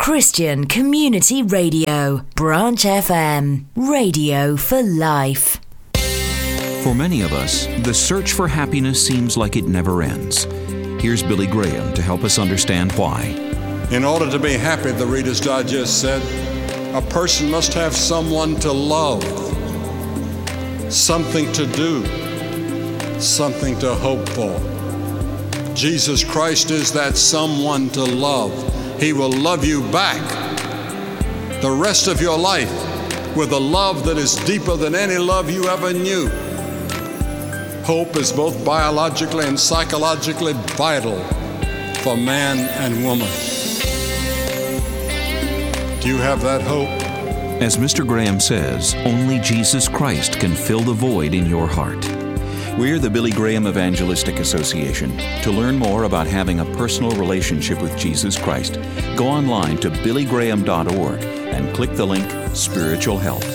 Christian Community Radio, Branch FM, radio for life. For many of us, the search for happiness seems like it never ends. Here's Billy Graham to help us understand why. In order to be happy, the Reader's Digest said, a person must have someone to love, something to do, something to hope for. Jesus Christ is that someone to love. He will love you back the rest of your life with a love that is deeper than any love you ever knew. Hope is both biologically and psychologically vital for man and woman. Do you have that hope? As Mr. Graham says, only Jesus Christ can fill the void in your heart. We're the Billy Graham Evangelistic Association. To learn more about having a personal relationship with Jesus Christ, go online to billygraham.org and click the link Spiritual Health.